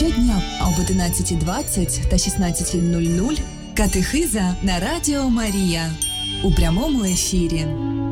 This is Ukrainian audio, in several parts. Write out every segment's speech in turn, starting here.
Щодня об 11:20 та 16:00 катехиза на Радіо Марія у прямому ефірі.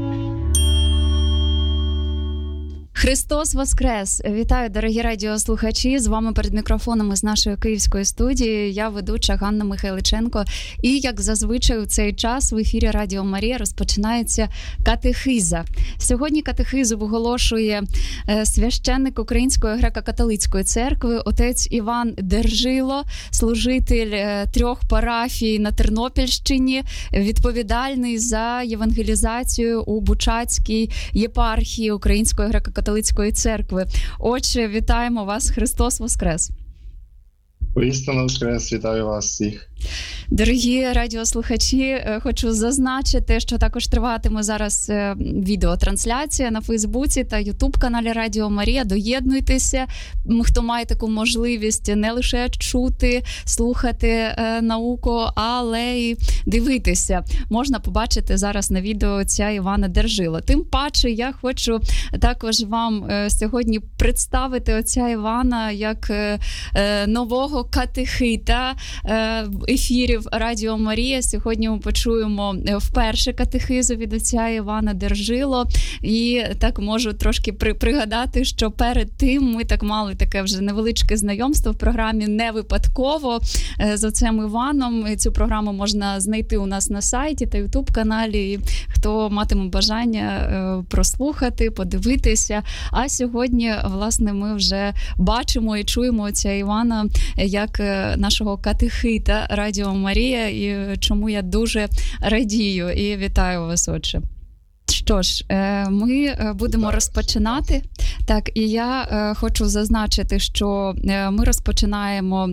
Христос Воскрес! Вітаю, дорогі радіослухачі! З вами перед мікрофоном із нашої київської студії я ведуча Ганна Михайличенко. І, як зазвичай, у цей час в ефірі Радіо Марія розпочинається катехиза. Сьогодні катехизу виголошує священник Української греко-католицької церкви, отець Іван Держило, служитель 3 парафій на Тернопільщині, відповідальний за євангелізацію у Бучацькій єпархії Української греко-католицької церкви. Отче, вітаємо вас! Христос Воскрес! Воістину Воскрес! Вітаю вас всіх! Дорогі радіослухачі, хочу зазначити, що також триватиме зараз відеотрансляція на Фейсбуці та Ютуб-каналі Радіо Марія. Доєднуйтеся, хто має таку можливість не лише чути, слухати науку, але й дивитися. Можна побачити зараз на відео отця Івана Держила. Тим паче, я хочу також вам сьогодні представити отця Івана як нового катехита ефірів Радіо Марія. Сьогодні ми почуємо вперше катехизу від отця Івана Держило. І так можу трошки пригадати, що перед тим ми так мали таке вже невеличке знайомство в програмі «Не випадково» з отцем Іваном. Цю програму можна знайти у нас на сайті та ютуб-каналі. І хто матиме бажання прослухати, подивитися. А сьогодні, власне, ми вже бачимо і чуємо отця Івана як нашого катехита Радіо Марія, і чому я дуже радію і вітаю вас, отче. Що ж, ми будемо розпочинати. Так, і я хочу зазначити, що ми розпочинаємо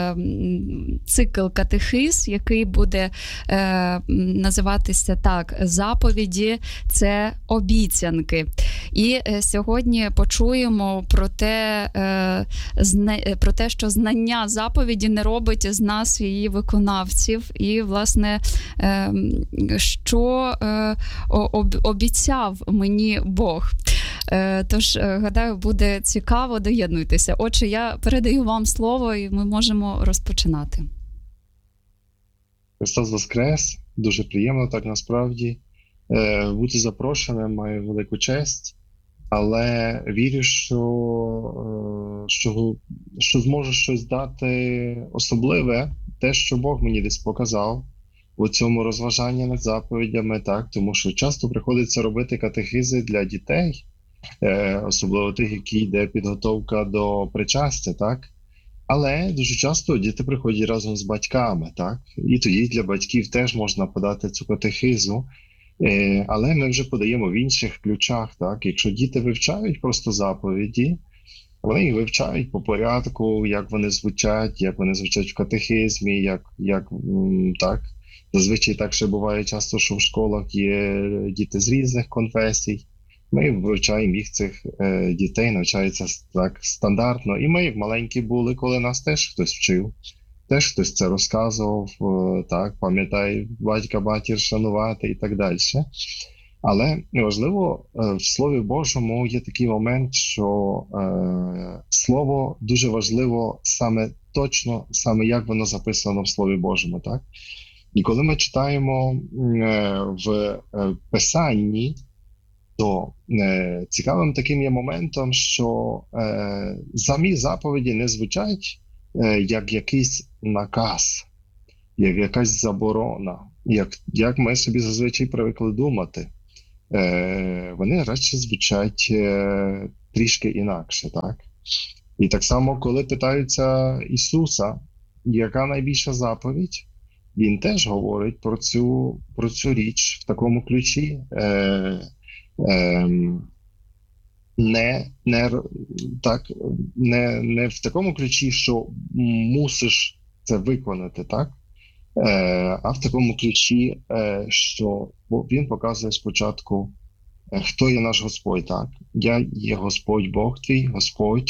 цикл катехиз, який буде називатися так: «Заповіді – це обіцянки». І сьогодні почуємо про те, що знання заповіді не робить з нас її виконавців. І, власне, що обіцяв мені Бог. Тож, гадаю, буде цікаво. Доєднуйтеся. Отже, я передаю вам слово, і ми можемо розпочинати. Христос Воскрес! Дуже приємно, так насправді. Бути запрошеним маю велику честь, але вірю, що зможу щось дати особливе, те, що Бог мені десь показав у цьому розважанні над заповідями, так, тому що часто приходиться робити катехизи для дітей, особливо тих, які йде підготовка до причастя, так. Але дуже часто діти приходять разом з батьками, так, і тоді для батьків теж можна подати цю катехизу, але ми вже подаємо в інших ключах, так. Якщо діти вивчають просто заповіді, вони їх вивчають по порядку, як вони звучать в катехизмі, так. Зазвичай так ще буває часто, що в школах є діти з різних конфесій. Ми вивчаємо їх, цих дітей, навчаються так стандартно. І ми, як маленькі були, коли нас теж хтось вчив, теж хтось це розказував, так, пам'ятай батька, матір шанувати і так далі. Але важливо, в Слові Божому є такий момент, що Слово дуже важливо саме точно, саме як воно записано в Слові Божому, так? І коли ми читаємо в Писанні, то цікавим таким є моментом, що самі заповіді не звучать як якийсь наказ, як якась заборона, як ми собі зазвичай привикли думати. Вони радше звучать трішки інакше, так? І так само, коли питаються Ісуса, яка найбільша заповідь, він теж говорить про цю річ в такому ключі, не в такому ключі, що мусиш це виконати, так? А в такому ключі, що він показує спочатку, хто є наш Господь, так? Я є Господь Бог твій, Господь,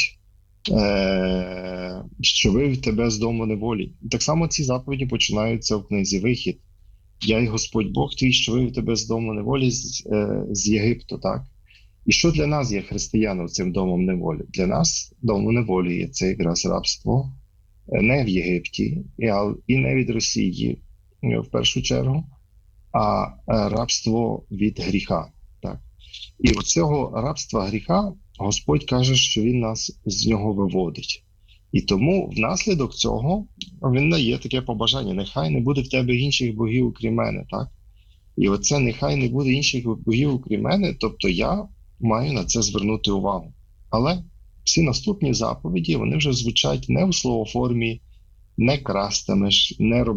що вивів тебе з дому неволі. Так само ці заповіді починаються в книзі Вихід. Я є Господь Бог твій, що вивів тебе з дому неволі з Єгипту, так? І що для нас є християнам цим домом неволі? Для нас домом неволі є це якраз рабство не в Єгипті і не від Росії в першу чергу, а рабство від гріха. Так? І у цього рабства гріха Господь каже, що Він нас з нього виводить. І тому внаслідок цього Він дає таке побажання: нехай не буде в тебе інших богів, окрім мене. Так? І оце нехай не буде інших богів, окрім мене, тобто я маю на це звернути увагу. Але всі наступні заповіді, вони вже звучать не у словоформі «не крастимеш»,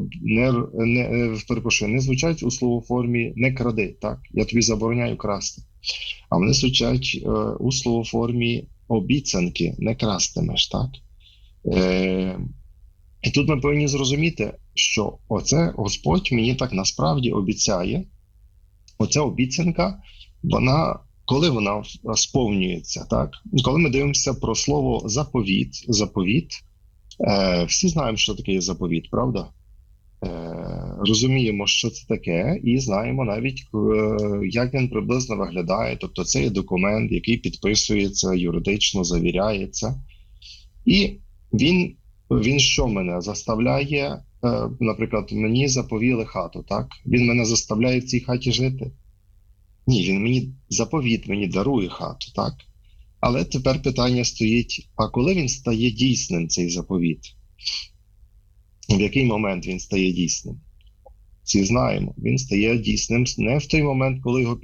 не звучать у словоформі «не кради», так? Я тобі забороняю красти. А вони звучать у словоформі обіцянки «не крастимеш», так? І тут ми повинні зрозуміти, що оце Господь мені так насправді обіцяє. Оця обіцянка, коли вона сповнюється, так? Коли ми дивимося про слово заповіт, всі знаємо, що таке є заповіт, правда? Розуміємо, що це таке, і знаємо навіть, як він приблизно виглядає. Тобто це є документ, який підписується, юридично завіряється. І він що мене заставляє, наприклад, мені заповіли хату, так? Він мене заставляє в цій хаті жити? Ні, він мені дарує хату, так? Але тепер питання стоїть, а коли він стає дійсним, цей заповіт? В який момент він стає дійсним? Всі знаємо, він стає дійсним не в той момент, коли його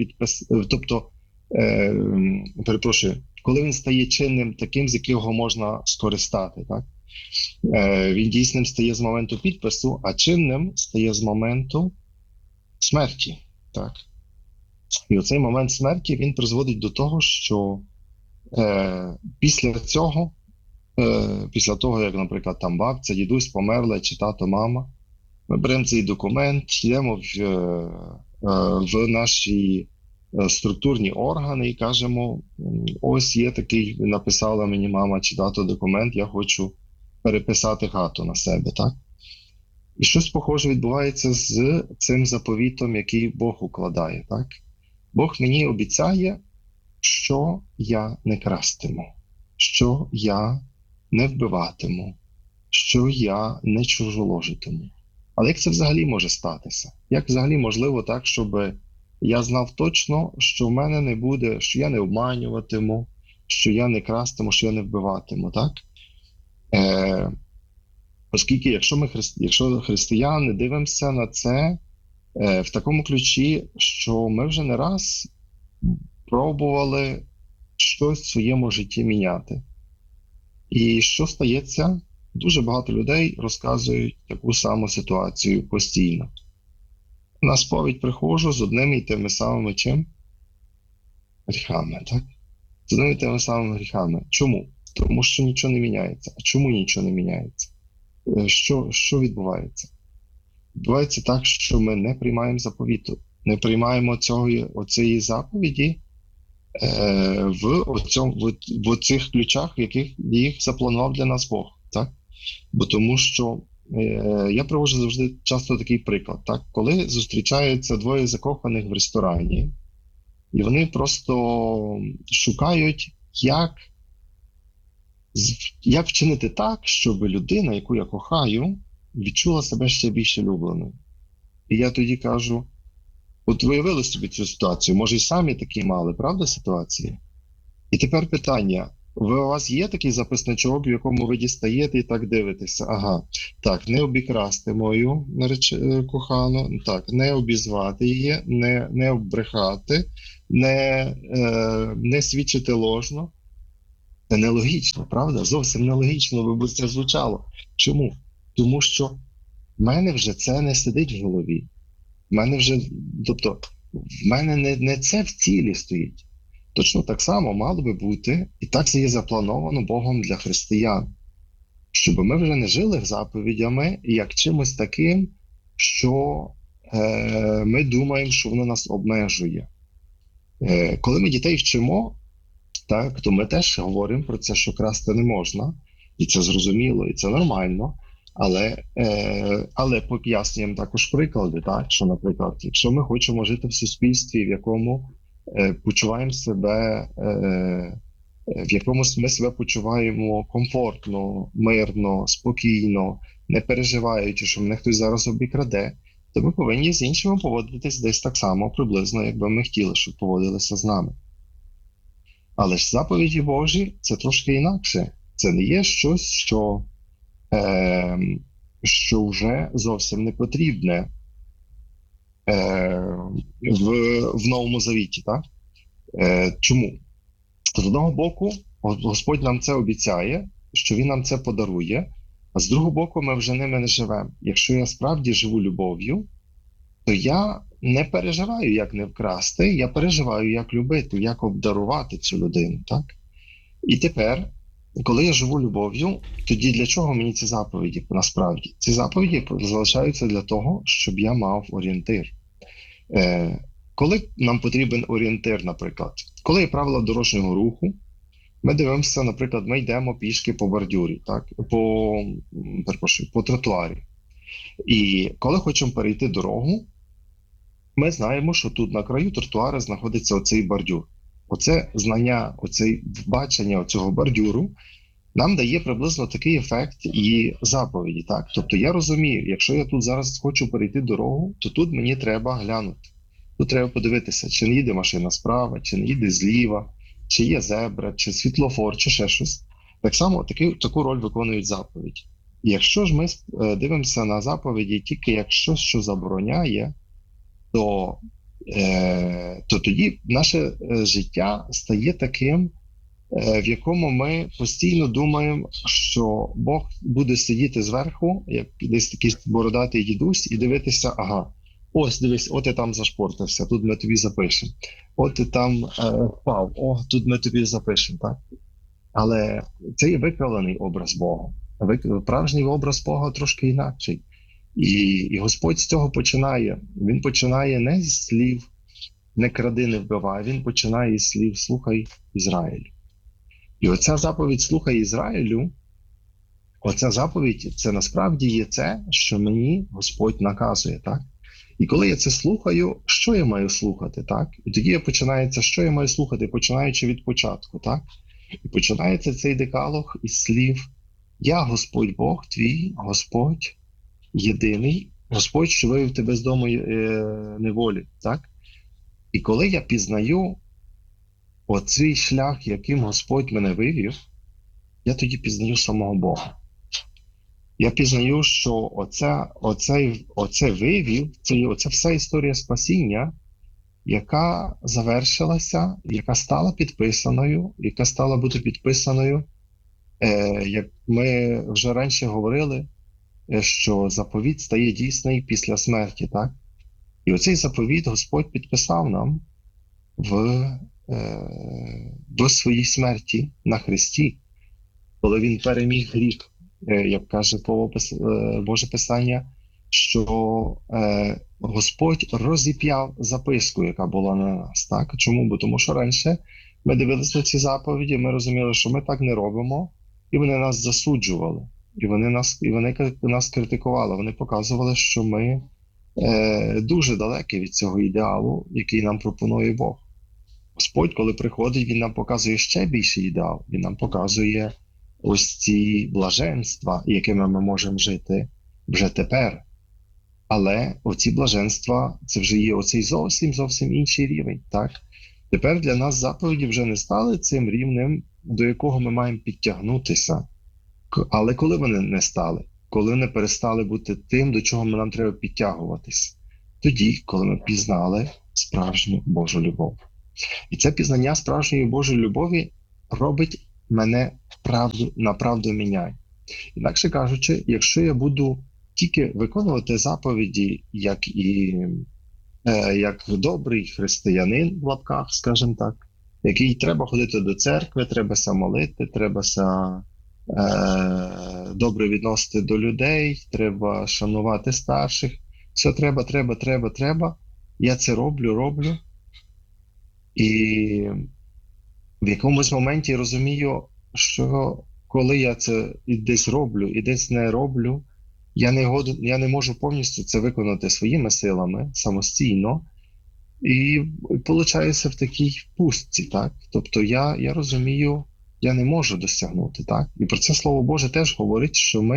коли він стає чинним таким, з якого можна скористати, так? Він дійсним стає з моменту підпису, а чинним стає з моменту смерті, так? І оцей момент смерті, він призводить до того, що після того, як, наприклад, там бабця, дідусь померли, чи тато, мама, ми беремо цей документ, йдемо в наші структурні органи і кажемо: ось є такий, написала мені мама чи тато документ, я хочу переписати хату на себе, так? І щось похоже відбувається з цим заповітом, який Бог укладає, так? Бог мені обіцяє, що я не крастиму, що я не вбиватиму, що я не чужоложитиму. Але як це взагалі може статися? Як взагалі можливо так, щоб я знав точно, що в мене не буде, що я не обманюватиму, що я не крастиму, що я не вбиватиму, так? Оскільки, якщо християни дивимося на це в такому ключі, що ми вже не раз пробували щось в своєму житті міняти. І що стається? Дуже багато людей розказують таку саму ситуацію постійно. На сповідь приходжу з одними і тими самими чим? Гріхами, так? З одними і тими самими гріхами. Чому? Тому що нічого не міняється. А чому нічого не міняється? Що відбувається? Відбувається так, що ми не приймаємо заповіту, не приймаємо оцієї заповіді в цих ключах, в яких їх запланував для нас Бог. Так? Бо тому що я приводжу завжди часто такий приклад. Так? Коли зустрічаються двоє закоханих в ресторані, і вони просто шукають, як вчинити так, щоб людина, яку я кохаю, відчула себе ще більше любленою. І я тоді кажу: от виявили собі цю ситуацію, може і самі такі мали, правда, ситуації? І тепер питання: у вас є такий записничок, в якому ви дістаєте і так дивитеся? Ага, так, не обікрасти мою кохану, так, не обізвати її, не оббрехати, не свідчити ложно. Це нелогічно, правда? Зовсім нелогічно би це звучало. Чому? Тому що в мене вже це не сидить в голові. В мене не це в цілі стоїть. Точно так само мало би бути, і так це є заплановано Богом для християн. Щоб ми вже не жили заповідями як чимось таким, що ми думаємо, що воно нас обмежує. Коли ми дітей вчимо, так, то ми теж говоримо про це, що красти не можна, і це зрозуміло, і це нормально, але пояснюємо також приклади, так, що, наприклад, якщо ми хочемо жити в суспільстві, в якому почуваємо себе, в якому ми себе почуваємо комфортно, мирно, спокійно, не переживаючи, що мене хтось зараз обікраде, то ми повинні з іншими поводитись десь так само, приблизно, якби ми хотіли, щоб поводилися з нами. Але ж заповіді Божі – це трошки інакше. Це не є щось, що вже зовсім не потрібне в Новому Завіті. Так? Чому? З одного боку, Господь нам це обіцяє, що Він нам це подарує, а з другого боку, ми вже ними не живемо. Якщо я справді живу любов'ю, то я не переживаю, як не вкрасти, я переживаю, як любити, як обдарувати цю людину. Так? І тепер, коли я живу любов'ю, тоді для чого мені ці заповіді насправді? Ці заповіді залишаються для того, щоб я мав орієнтир. Коли нам потрібен орієнтир, наприклад, коли є правила дорожнього руху, ми дивимося, наприклад, ми йдемо пішки по бордюрі, так? по тротуарі. І коли хочемо перейти дорогу, ми знаємо, що тут на краю тротуара знаходиться оцей бордюр. Оце знання, оце бачення цього бордюру нам дає приблизно такий ефект і заповіді. Так? Тобто я розумію, якщо я тут зараз хочу перейти дорогу, то тут мені треба глянути. Тут треба подивитися, чи не їде машина справа, чи не їде зліва, чи є зебра, чи світлофор, чи ще щось. Так само таку роль виконують заповіді. І якщо ж ми дивимося на заповіді тільки як щось, що забороняє, то тоді наше життя стає таким, в якому ми постійно думаємо, що Бог буде сидіти зверху, як десь такий бородатий дідусь, і дивитися, ага, ось дивись, от ти там зашпортився, тут ми тобі запишемо. От ти там впав, тут ми тобі запишемо. Так? Але це є викривлений образ Бога. Справжній образ Бога трошки інакший. І Господь з цього починає. Він починає не зі слів «не кради, не вбивай», він починає із слів «слухай Ізраїлю». І оця заповідь «слухай Ізраїлю», оця заповідь – це насправді є це, що мені Господь наказує. Так? І коли я це слухаю, що я маю слухати? Так? І тоді починається, що я маю слухати, починаючи від початку. Так? І починається цей декалог із слів «Я Господь Бог твій, Господь єдиний, Господь, що вивів тебе з дому неволі». Так? І коли я пізнаю оцей шлях, яким Господь мене вивів, я тоді пізнаю самого Бога. Я пізнаю, що оце вивів, оця вся історія спасіння, яка завершилася, яка стала підписаною, яка стала бути підписаною, як ми вже раніше говорили, що заповіт стає дійсний після смерті. Так? І оцей заповіт Господь підписав нам до своєї смерті на Христі, коли Він переміг гріх. Як каже Боже Писання, що Господь розіп'яв записку, яка була на нас. Так? Чому? Бо тому що раніше ми дивилися ці заповіді, ми розуміли, що ми так не робимо, і вони нас засуджували, і вони нас критикували, вони показували, що ми дуже далекі від цього ідеалу, який нам пропонує Бог. Господь, коли приходить, Він нам показує ще більший ідеал, Він нам показує ось ці блаженства, якими ми можемо жити вже тепер. Але оці блаженства, це вже є оцей зовсім інший рівень. Так? Тепер для нас заповіді вже не стали цим рівнем, до якого ми маємо підтягнутися. Але коли вони не стали? Коли вони перестали бути тим, до чого нам треба підтягуватись? Тоді, коли ми пізнали справжню Божу любов. І це пізнання справжньої Божої любові робить мене на правду міняє. Інакше кажучи, якщо я буду тільки виконувати заповіді, як добрий християнин, в лапках, скажімо так, який треба ходити до церкви, треба молити, треба добре відносити до людей, треба шанувати старших, все треба, я це роблю, і в якомусь моменті розумію, що коли я це і десь роблю, і десь не роблю, я не можу повністю це виконати своїми силами, самостійно, і получається в такій пустці, так? Тобто я розумію, я не можу досягнути, так? І про це Слово Боже теж говорить,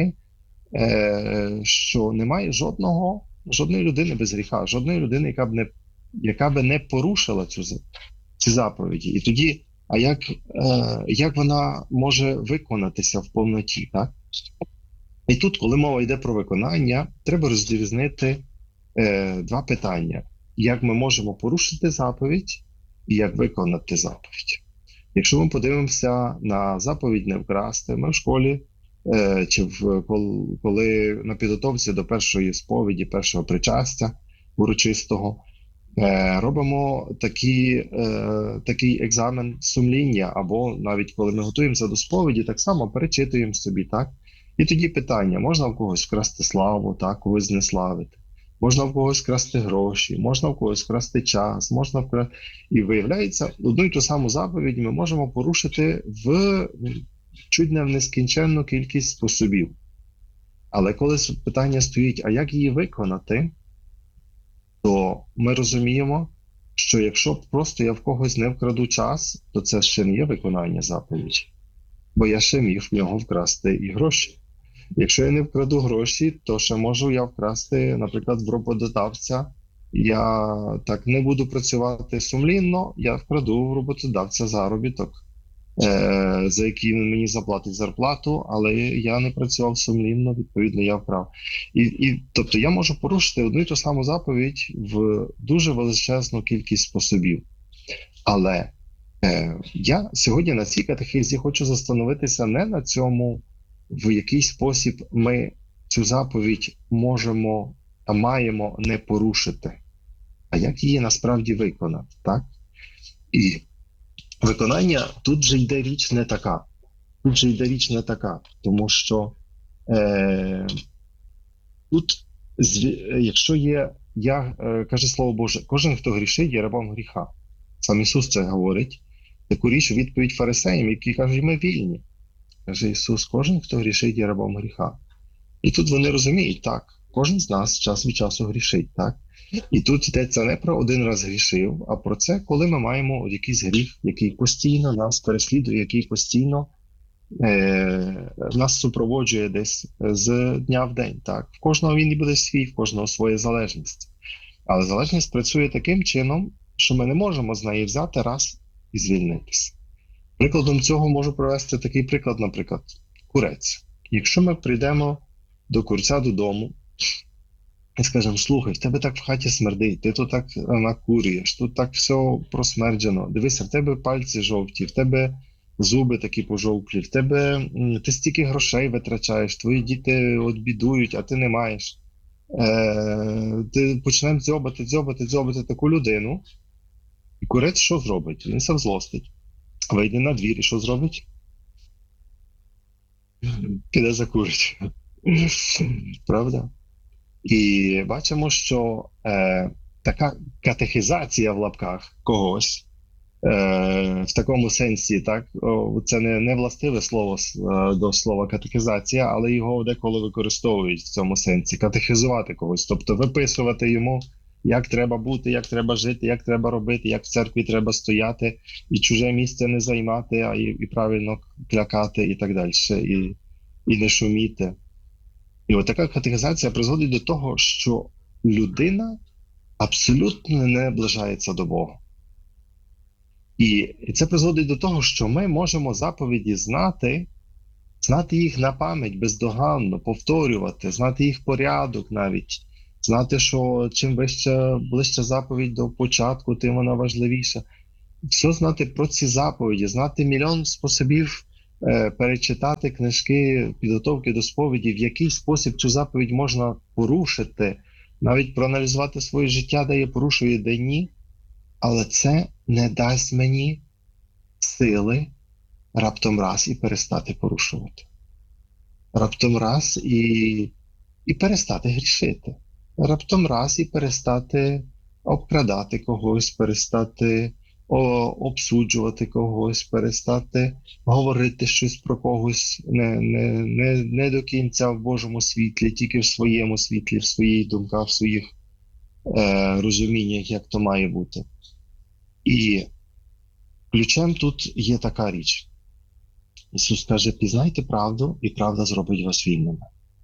що немає жодної людини без гріха, жодної людини, яка би не порушила ці заповіді. І тоді, як вона може виконатися в повноті, так? І тут, коли мова йде про виконання, треба розрізнити два питання. Як ми можемо порушити заповідь і як виконати заповідь. Якщо ми подивимося на заповідь не вкрасти, ми в школі чи коли на підготовці до першої сповіді, першого причастя урочистого, робимо такий екзамен сумління, або навіть коли ми готуємося до сповіді, так само перечитуємо собі, так? І тоді питання: можна в когось вкрасти славу, так, когось знеславити, можна в когось вкрасти гроші, можна в когось вкрасти час, І виявляється, одну й ту саму заповідь ми можемо порушити чуть не в нескінченну кількість способів. Але коли питання стоїть, а як її виконати, то ми розуміємо, що якщо просто я в когось не вкраду час, то це ще не є виконання заповіді. Бо я ще міг в нього вкрасти і гроші. Якщо я не вкраду гроші, то ще можу я вкрасти, наприклад, в роботодавця. Я так не буду працювати сумлінно, я вкраду в роботодавця заробіток, за який він мені заплатить зарплату, але я не працював сумлінно, відповідно, я вкрав. Тобто я можу порушити одну і ту саму заповідь в дуже величезну кількість способів. Але я сьогодні на цій катехизі хочу застановитися не на цьому, в який спосіб ми цю заповідь можемо та маємо не порушити, а як її насправді виконати, так? І виконання, тут же йде річ не така. Тому що тут, якщо каже Слово Боже, кожен, хто грішить, є рабом гріха. Сам Ісус це говорить. Таку річ у відповідь фарисеям, які кажуть, ми вільні. Каже Ісус, кожен, хто грішить, є рабом гріха. І тут вони розуміють, так, кожен з нас час від часу грішить, так? І тут йдеться не про один раз грішив, а про це, коли ми маємо якийсь гріх, який постійно нас переслідує, який постійно нас супроводжує десь з дня в день, так? В кожного він і буде свій, в кожного своя залежність. Але залежність працює таким чином, що ми не можемо з неї взяти раз і звільнитися. Прикладом цього можу провести такий приклад, наприклад, курець. Якщо ми прийдемо до курця додому і скажемо, слухай, в тебе так в хаті смердить, ти тут так накурюєш, тут так все просмерджено, дивися, в тебе пальці жовті, в тебе зуби такі пожовклі, ти стільки грошей витрачаєш, твої діти от бідують, а ти не маєш. Ти почнемо дзьобати таку людину, і курець що зробить? Він се злостить. Вийде на двір і що зробить? Піде закурить. Правда? І бачимо, що така катехізація в лапках когось, в такому сенсі, так, це не властиве слово до слова катехізація, але його деколи використовують в цьому сенсі. Катехізувати когось, тобто виписувати йому, як треба бути, як треба жити, як треба робити, як в церкві треба стояти, і чуже місце не займати, а і правильно клякати і так далі, і не шуміти. І от така катехізація призводить до того, що людина абсолютно не наближається до Бога. І це призводить до того, що ми можемо заповіді знати їх на пам'ять бездоганно, повторювати, знати їх порядок навіть, знати, що чим ближче заповідь до початку, тим вона важливіша. Все знати про ці заповіді, знати мільйон способів перечитати книжки підготовки до сповіді, в який спосіб цю заповідь можна порушити, навіть проаналізувати своє життя, де я порушую, де ні. Але це не дасть мені сили раптом раз і перестати порушувати. Раптом раз і перестати грішити. Раптом раз і перестати обкрадати когось, перестати обсуджувати когось, перестати говорити щось про когось не до кінця в Божому світлі, тільки в своєму світлі, в своїх думках, в своїх розуміннях, як то має бути. І ключем тут є така річ. Ісус каже, пізнайте правду, і правда зробить вас вільними.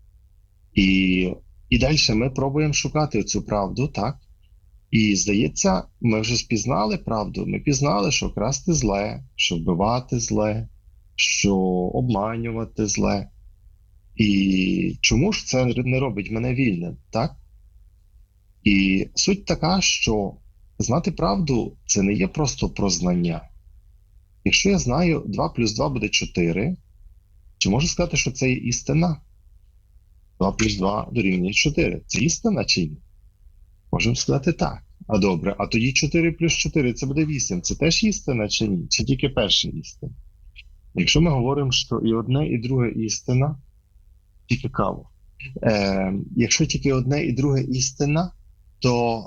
І далі ми пробуємо шукати цю правду, так? І, здається, ми вже спізнали правду. Ми пізнали, що красти зле, що вбивати зле, що обманювати зле. І чому ж це не робить мене вільним, так? І суть така, що знати правду – це не є просто про знання. Якщо я знаю 2 плюс 2 буде 4, чи можу сказати, що це є істина? 2 плюс 2 дорівнює 4. Це істина чи ні? Можемо сказати так. А добре, а тоді 4 плюс 4 це буде 8. Це теж істина чи ні? Чи тільки перша істина? Якщо ми говоримо, що і одне, і друге істина, цікаво. Якщо тільки одне і друге істина, то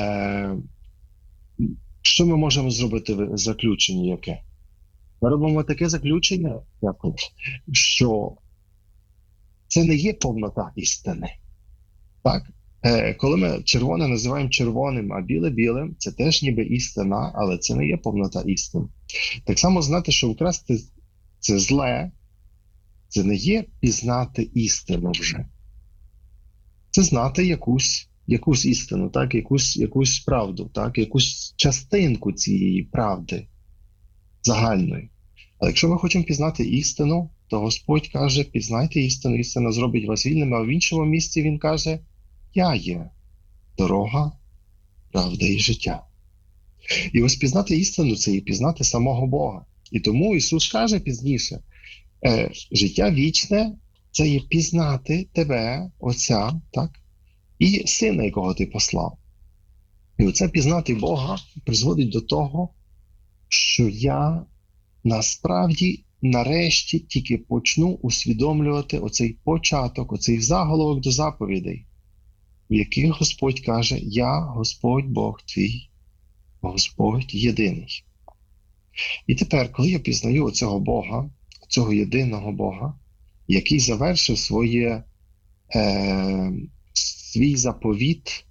що ми можемо зробити заключення яке? Ми робимо таке заключення, що це не є повнота істини. Так? Коли ми червоне називаємо червоним, а біле білим, це теж ніби істина, але це не є повнота істини. Так само знати, що вкрасти це зле, це не є пізнати істину вже. Це знати якусь істину, так? Якусь правду, так? Якусь частинку цієї правди загальної. Але якщо ми хочемо пізнати істину, то Господь каже, пізнайте істину, істина зробить вас вільними, а в іншому місці Він каже, я є дорога, правда і життя. І ось пізнати істину – це і пізнати самого Бога. І тому Ісус каже пізніше, життя вічне – це є пізнати тебе, Отця, так? І Сина, якого ти послав. І оце пізнати Бога призводить до того, що я насправді нарешті тільки почну усвідомлювати оцей початок, оцей заголовок до заповідей, в яких Господь каже, я Господь Бог твій, Господь єдиний. І тепер, коли я пізнаю оцього Бога, цього єдиного Бога, який завершив свій заповіт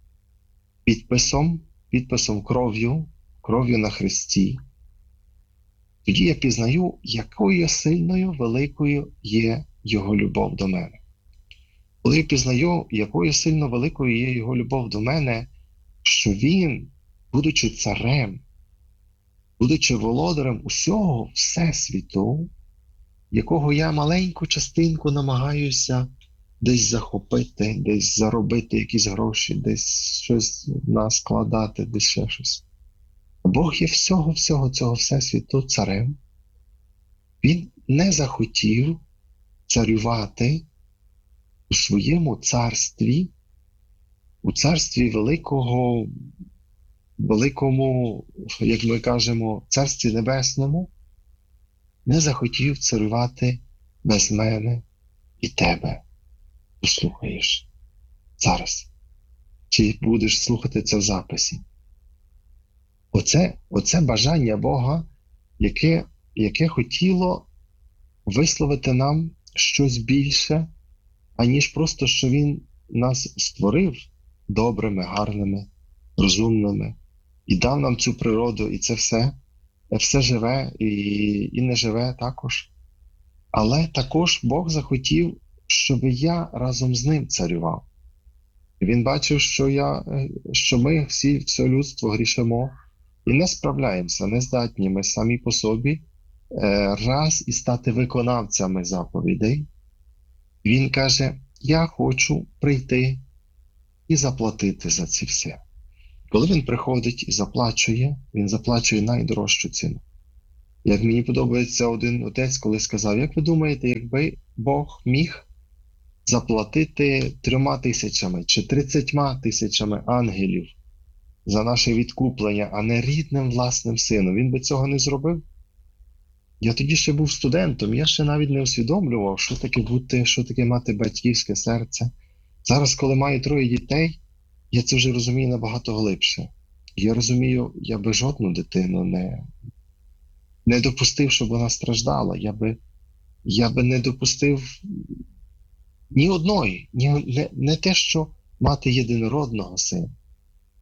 підписом кров'ю на хресті, тоді я пізнаю, якою сильною, великою є Його любов до мене. Коли я пізнаю, якою сильно великою є Його любов до мене, що Він, будучи царем, будучи володарем усього Всесвіту, якого я маленьку частинку намагаюся десь захопити, десь заробити якісь гроші, десь щось наскладати, десь ще щось. Бог є всього цього Всесвіту царем. Він не захотів царювати у своєму царстві, у царстві великому, як ми кажемо, царстві небесному, не захотів царювати без мене і тебе. Послухаєш зараз. Чи будеш слухати це в записі? Оце бажання Бога, яке хотіло висловити нам щось більше, аніж просто, що Він нас створив добрими, гарними, розумними і дав нам цю природу, і це все живе і не живе також. Але також Бог захотів, щоб я разом з ним царював. Він бачив, що ми все людство грішимо і не справляємося, не здатні ми самі по собі раз і стати виконавцями заповідей. Він каже, я хочу прийти і заплатити за це все. Коли він приходить і він заплачує найдорожчу ціну. Як мені подобається один отець, коли сказав, як ви думаєте, якби Бог міг заплатити 3000 чи 30 тисячами ангелів за наше відкуплення, а не рідним власним сином, він би цього не зробив? Я тоді ще був студентом, я ще навіть не усвідомлював, що таке мати батьківське серце. Зараз, коли маю 3 дітей, я це вже розумію набагато глибше. Я розумію, я би жодну дитину не допустив, щоб вона страждала. Я би не допустив ні одної, не те, що мати єдинородного сина.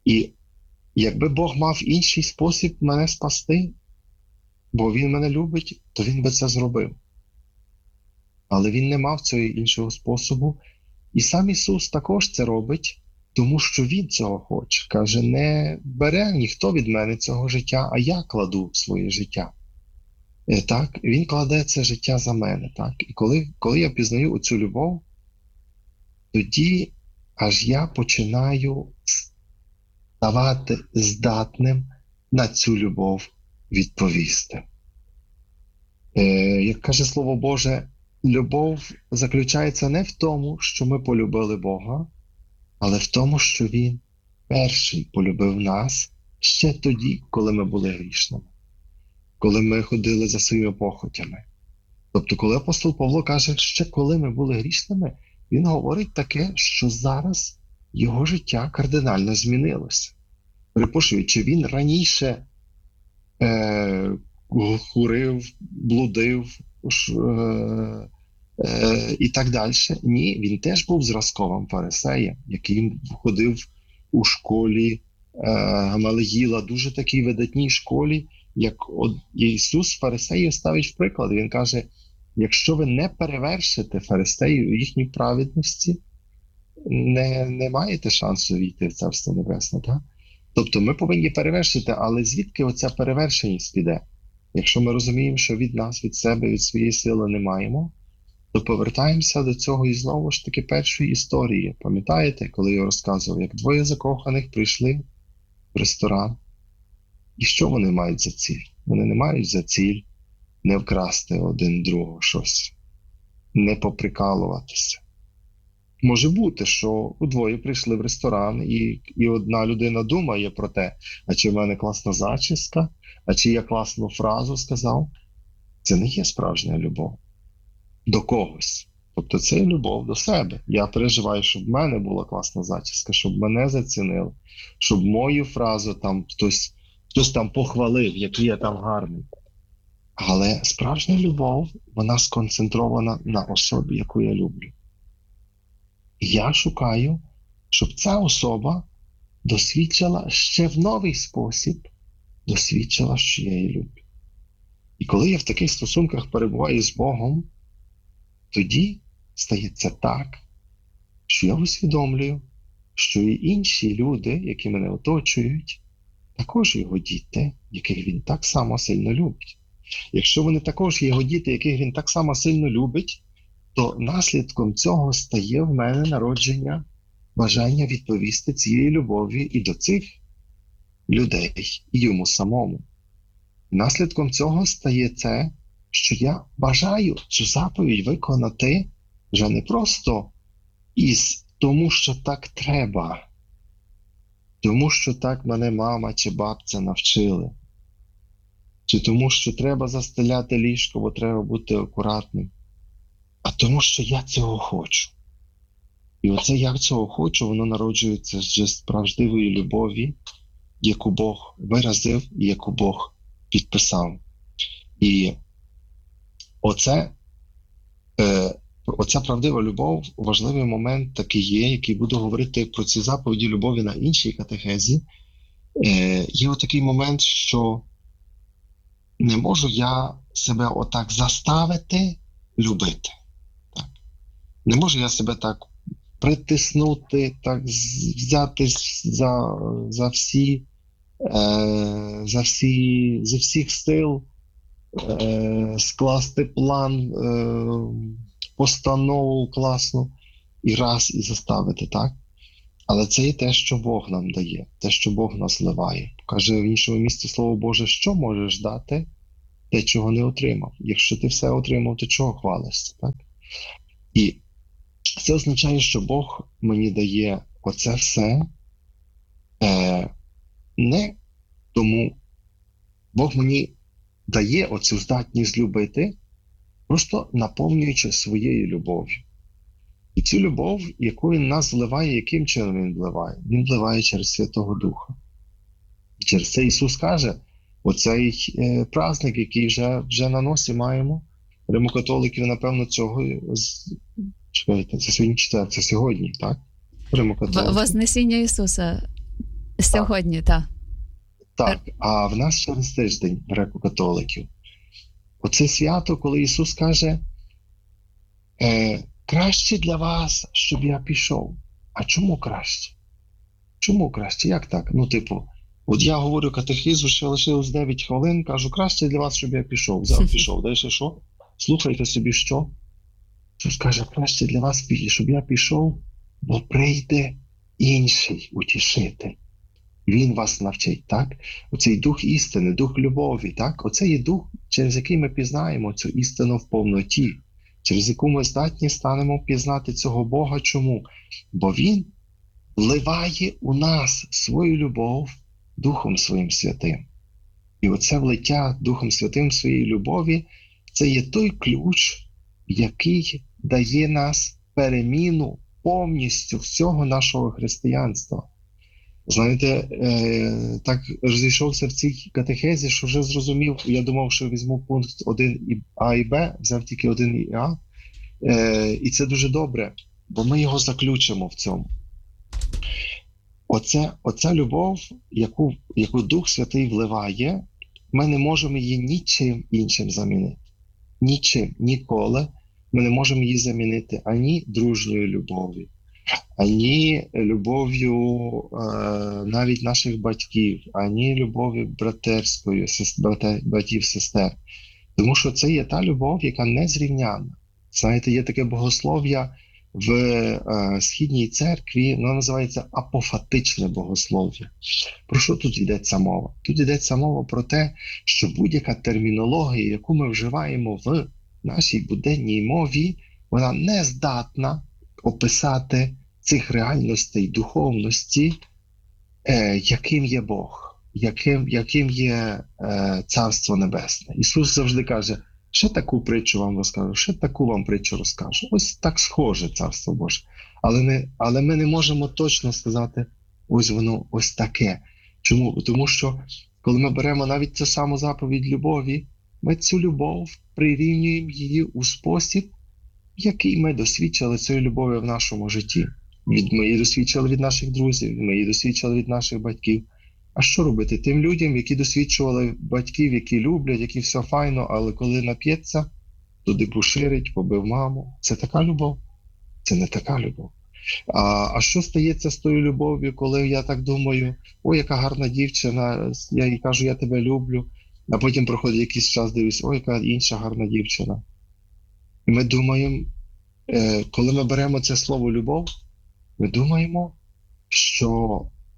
І якби Бог мав інший спосіб мене спасти, бо Він мене любить, то Він би це зробив. Але Він не мав цього іншого способу. І сам Ісус також це робить, тому що Він цього хоче. Каже, не бере ніхто від мене цього життя, а я кладу своє життя. Так? Він кладе це життя за мене. Так? І коли я пізнаю оцю любов, тоді аж я починаю ставати здатним на цю любов відповісти. Як каже Слово Боже, любов заключається не в тому, що ми полюбили Бога, але в тому, що Він перший полюбив нас ще тоді, коли ми були грішними, коли ми ходили за своїми похотями. Тобто, коли апостол Павло каже, ще коли ми були грішними, він говорить таке, що зараз його життя кардинально змінилося. Перепрошую, чи він раніше курив, блудив і так далі? Ні, він теж був зразковим фарисеєм, який ходив у школі Гамалеїла, дуже такій видатній школі, як Ісус фарисеїв ставить в приклад. Він каже, якщо ви не перевершите фарисеїв у їхній праведності, не маєте шансу війти в Царство Небесне. Так? Тобто ми повинні перевершити, але звідки оця перевершеність піде? Якщо ми розуміємо, що від нас, від себе, від своєї сили не маємо, то повертаємося до цього і знову ж таки першої історії. Пам'ятаєте, коли я розказував, як двоє закоханих прийшли в ресторан, і що вони мають за ціль? Вони не мають за ціль не вкрасти один другого щось, не поприкалуватися. Може бути, що удвоє прийшли в ресторан, і одна людина думає про те, а чи в мене класна зачіска, а чи я класну фразу сказав. Це не є справжня любов до когось. Тобто це є любов до себе. Я переживаю, щоб в мене була класна зачіска, щоб мене зацінили, щоб мою фразу там хтось там похвалив, який я там гарний. Але справжня любов, вона сконцентрована на особі, яку я люблю. Я шукаю, щоб ця особа досвідчила ще в новий спосіб, досвідчила, що я її люблю. І коли я в таких стосунках перебуваю з Богом, тоді стається так, що я усвідомлюю, що і інші люди, які мене оточують, також його діти, яких він так само сильно любить. Якщо вони також його діти, яких він так само сильно любить, то наслідком цього стає в мене народження бажання відповісти цієї любові і до цих людей, і йому самому. Наслідком цього стає це, що я бажаю цю заповідь виконати вже не просто тому, що так треба, тому, що так мене мама чи бабця навчили, чи тому, що треба застеляти ліжко, бо треба бути акуратним, а тому, що я цього хочу. І оце я цього хочу, воно народжується з справжньої любові, яку Бог виразив і яку Бог підписав. І оця правдива любов, важливий момент такий є, який буду говорити про ці заповіді любові на іншій катехезі. Є отакий момент, що не можу я себе отак заставити любити. Так. Не можу я себе так притиснути, так взятись зі всіх сил, скласти план, постанову класну і заставити, так? Але це і те, що Бог нам дає, те, що Бог нас зливає. Каже в іншому місці Слово Боже, що можеш дати, те, чого не отримав. Якщо ти все отримав, то чого хвалишся, так? І це означає, що Бог мені дає оце все не тому, Бог мені дає оцю здатність любити, просто наповнюючи своєю любов'ю. І цю любов, яку Він нас вливає, яким чином Він вливає? Він вливає через Святого Духа. І через це Ісус каже, оцей праздник, який вже на носі маємо, римокатоликів, напевно, цього, чекайте, це сьогодні четвер, це сьогодні, так? Вознесіння Ісуса. Сьогодні, так. Так, а в нас через тиждень, греко-католиків, оце свято, коли Ісус каже, краще для вас, щоб я пішов. А чому краще? Чому краще? Як так? От я говорю катехизу, ще лишилось 9 хвилин, кажу, краще для вас, щоб я пішов. Взяв, пішов. Далі що? Слухайте собі, що? Ісус каже, краще для вас, щоб я пішов, бо прийде інший утішитель. Він вас навчить, так? Оцей дух істини, дух любові, так? Оце є дух, через який ми пізнаємо цю істину в повноті, через яку ми здатні станемо пізнати цього Бога. Чому? Бо Він вливає у нас свою любов Духом Своїм Святим. І оце влиття Духом Святим своєї любові – це є той ключ, який дає нас переміну повністю всього нашого християнства. Знаєте, так розійшовся в цій катехезі, що вже зрозумів, я думав, що візьму пункт 1 А і Б, взяв тільки 1 А, і це дуже добре, бо ми його заключимо в цьому. Оця любов, яку Дух Святий вливає, ми не можемо її нічим іншим замінити. Нічим, ніколи ми не можемо її замінити ані дружньою любов'ю, ані любов'ю навіть наших батьків, ані любов'ю братерською, братів-сестер. Тому що це є та любов, яка незрівнянна. Знаєте, є таке богослов'я в Східній церкві, воно називається апофатичне богослов'я. Про що тут йдеться мова? Тут йдеться мова про те, що будь-яка термінологія, яку ми вживаємо в нашій буденній мові, вона не здатна описати цих реальностей духовності, яким є Бог, яким є Царство Небесне. Ісус завжди каже, ще таку притчу вам розкажу, ще таку вам притчу розкажу. Ось так схоже Царство Боже. Але ми не можемо точно сказати, ось воно ось таке. Чому? Тому що, коли ми беремо навіть цю саму заповідь любові, ми цю любов прирівнюємо її у спосіб, який ми досвідчили цієї любові в нашому житті. Ми її досвідчили від наших друзів, ми її досвідчили від наших батьків. А що робити тим людям, які досвідчували батьків, які люблять, які все файно, але коли нап'ється, то дебоширить, побив маму. Це така любов? Це не така любов. А що стається з тою любов'ю, коли я так думаю, ой, яка гарна дівчина, я їй кажу, я тебе люблю, а потім проходить якийсь час, дивлюсь, ой, яка інша гарна дівчина. І ми думаємо, коли ми беремо це слово любов, ми думаємо, що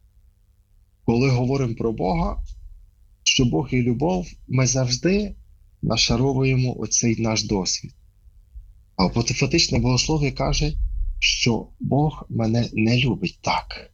коли говоримо про Бога, що Бог і любов, ми завжди нашаровуємо оцей наш досвід. А апофатичне богослов'я каже, що Бог мене не любить так.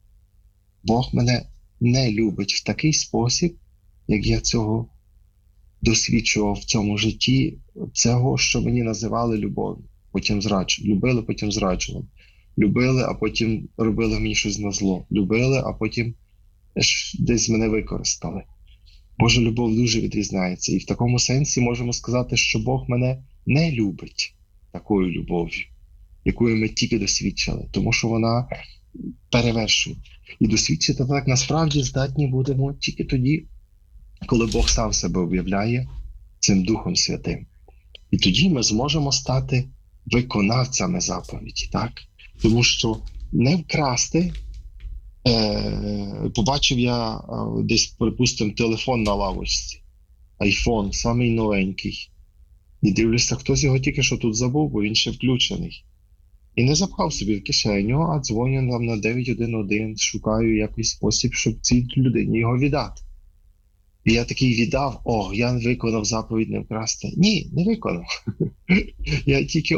Бог мене не любить в такий спосіб, як я цього досвідчував в цьому житті, цього, що мені називали любов'ю. Потім любили, потім зраджували. Любили, а потім робили мені щось на зло. Любили, а потім десь мене використали. Божа любов дуже відрізняється. І в такому сенсі можемо сказати, що Бог мене не любить такою любов'ю, якою ми тільки досвідчили, тому що вона перевершує. І досвідчити так насправді здатні будемо тільки тоді, коли Бог сам себе об'являє цим Духом Святим. І тоді ми зможемо стати виконавцями заповіді, так? Тому що не вкрасти, побачив я десь, припустимо, телефон на лавочці, айфон, самий новенький. І дивлюся, хтось його тільки що тут забув, бо він ще включений. І не запхав собі в кишеню, а дзвоню нам на 911, шукаю якийсь спосіб, щоб цій людині його віддати. І я такий віддав, я виконав заповідь не вкрасти. Ні, не виконав. Я тільки